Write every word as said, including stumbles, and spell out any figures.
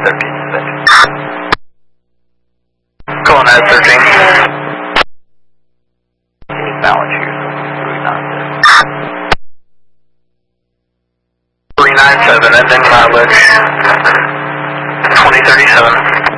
thirteen. Going at thirteen. Balance here. three nine seven, ending mileage. twenty thirty-seven.